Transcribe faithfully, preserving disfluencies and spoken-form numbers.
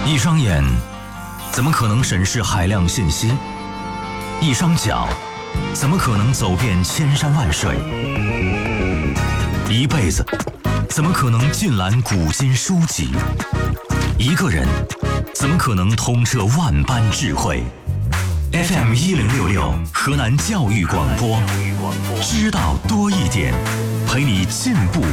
一双眼怎么可能审视海量信息？一双脚怎么可能走遍千山万水？一辈子怎么可能尽览古今书籍？一个人怎么可能通彻万般智慧？ F M 一零六六河南教育广播，知道多一点，陪你进步